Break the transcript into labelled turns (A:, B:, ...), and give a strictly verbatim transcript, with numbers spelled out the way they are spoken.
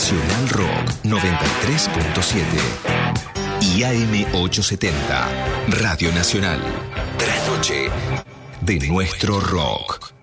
A: Nacional Rock noventa y tres punto siete y A M ochocientos setenta, Radio Nacional. Trasnoche de nuestro rock.